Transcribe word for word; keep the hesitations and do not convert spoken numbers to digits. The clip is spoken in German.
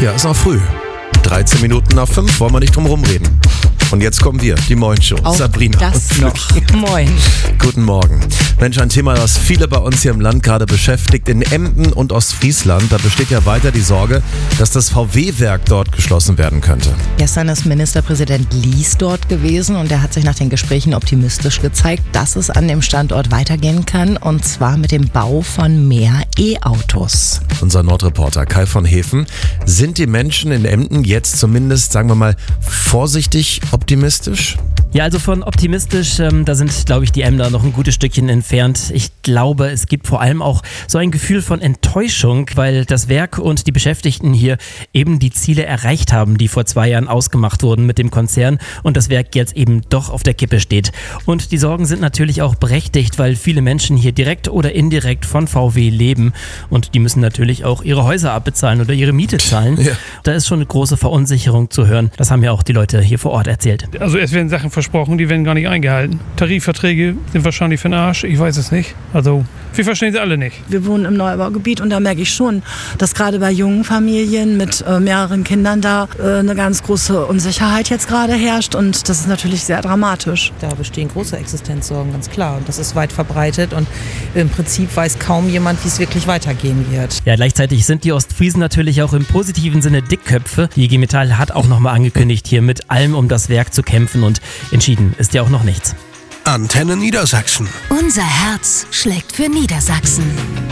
Ja, ist noch früh. dreizehn Minuten nach fünf, wollen wir nicht drum rumreden. Und jetzt kommen wir, die Moin-Show. Auch Sabrina. das noch. Moin. Guten Morgen. Mensch, ein Thema, das viele bei uns hier im Land gerade beschäftigt. In Emden und Ostfriesland, da besteht ja weiter die Sorge, dass das V W-Werk dort geschlossen werden könnte. Gestern ist Ministerpräsident Lies dort gewesen und er hat sich nach den Gesprächen optimistisch gezeigt, dass es an dem Standort weitergehen kann, und zwar mit dem Bau von mehr E-Autos. Unser Nordreporter Kai von Hefen. Sind die Menschen in Emden jetzt zumindest, sagen wir mal, vorsichtig optimistisch? Ja, also von optimistisch, ähm, da sind, glaube ich, die Emder noch ein gutes Stückchen entfernt. Ich glaube, es gibt vor allem auch so ein Gefühl von Enttäuschung, weil das Werk und die Beschäftigten hier eben die Ziele erreicht haben, die vor zwei Jahren ausgemacht wurden mit dem Konzern, und das Werk jetzt eben doch auf der Kippe steht. Und die Sorgen sind natürlich auch berechtigt, weil viele Menschen hier direkt oder indirekt von V W leben, und die müssen natürlich auch ihre Häuser abbezahlen oder ihre Miete zahlen. Ja. Da ist schon eine große Verunsicherung zu hören. Das haben ja auch die Leute hier vor Ort erzählt. Also es werden Sachen versprochen, die werden gar nicht eingehalten. Tarifverträge sind wahrscheinlich für den Arsch, ich weiß es nicht. Also wir verstehen sie alle nicht. Wir wohnen im Neubaugebiet und da merke ich schon, dass gerade bei jungen Familien mit äh, mehreren Kindern da äh, eine ganz große Unsicherheit jetzt gerade herrscht, und das ist natürlich sehr dramatisch. Da bestehen große Existenzsorgen, ganz klar. Und das ist weit verbreitet, und im Prinzip weiß kaum jemand, wie es wirklich weitergehen wird. Ja, gleichzeitig sind die Ostfriesen natürlich auch im positiven Sinne Dickköpfe. Die I G Metall hat auch nochmal angekündigt, hier mit allem um das Werk zu kämpfen, und entschieden ist ja auch noch nichts. Antenne Niedersachsen. Unser Herz schlägt für Niedersachsen.